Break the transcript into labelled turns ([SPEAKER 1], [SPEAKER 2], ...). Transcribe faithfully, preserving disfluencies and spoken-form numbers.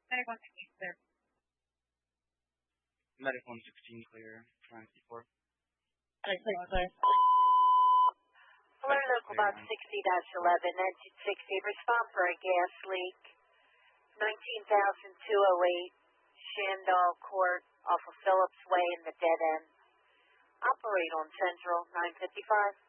[SPEAKER 1] Medic one sixteen clear.
[SPEAKER 2] Medic one sixteen clear. Trying C four.
[SPEAKER 1] Medic six clear.
[SPEAKER 3] Alert local about sixty dash eleven, engine sixty, respond for a gas leak. nineteen thousand two oh eight, Shandall Court, off of Phillips Way in the dead end. Operate on Central nine fifty-five.